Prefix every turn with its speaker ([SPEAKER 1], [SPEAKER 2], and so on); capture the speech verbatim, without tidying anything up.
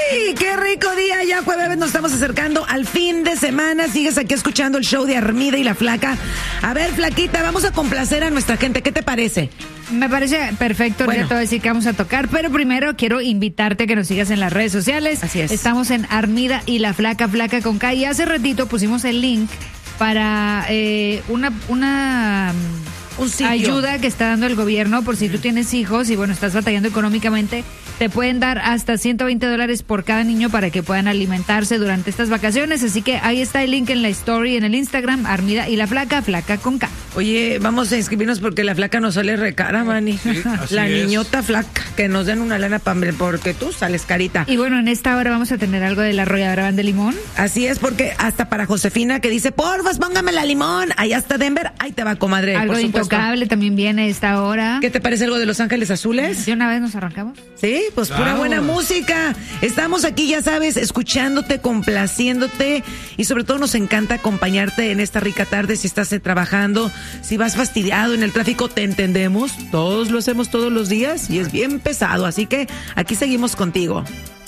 [SPEAKER 1] ¡Ay, qué rico día! Ya jueves nos estamos acercando al fin de semana. Sigues aquí escuchando el show de Armida y la Flaca. A ver, Flaquita, vamos a complacer a nuestra gente. ¿Qué te parece?
[SPEAKER 2] Me parece perfecto, bueno. Ya te voy a decir que vamos a tocar, pero primero quiero invitarte a que nos sigas en las redes sociales.
[SPEAKER 1] Así es.
[SPEAKER 2] Estamos en Armida y la Flaca, Flaca con K, y hace ratito pusimos el link para eh, una... una
[SPEAKER 1] Un sitio.
[SPEAKER 2] ayuda que está dando el gobierno por si tú tienes hijos y bueno, estás batallando económicamente, te pueden dar hasta ciento veinte dólares por cada niño para que puedan alimentarse durante estas vacaciones, así que ahí está el link en la story en el Instagram, Armida y la Flaca, Flaca con K.
[SPEAKER 1] Oye, vamos a inscribirnos porque la Flaca nos sale recara, Manny.
[SPEAKER 3] Sí,
[SPEAKER 1] la
[SPEAKER 3] es.
[SPEAKER 1] niñota Flaca, que nos den una lana pa- porque tú sales carita.
[SPEAKER 2] Y bueno, en esta hora vamos a tener algo de la arrolladora Van de Limón.
[SPEAKER 1] Así es, porque hasta para Josefina que dice, porfas, póngame la limón. Ahí está Denver, ahí te va, comadre.
[SPEAKER 2] Algo
[SPEAKER 1] por
[SPEAKER 2] de
[SPEAKER 1] supuesto.
[SPEAKER 2] Intocable también viene a esta hora.
[SPEAKER 1] ¿Qué te parece algo de Los Ángeles Azules?
[SPEAKER 2] ¿De una vez nos arrancamos?
[SPEAKER 1] Sí, pues pura
[SPEAKER 3] Claro.
[SPEAKER 1] buena música. Estamos aquí, ya sabes, escuchándote, complaciéndote y sobre todo nos encanta acompañarte en esta rica tarde si estás eh, trabajando, si vas fastidiado en el tráfico, te entendemos. Todos lo hacemos todos los días y es bien pesado, así que aquí seguimos contigo.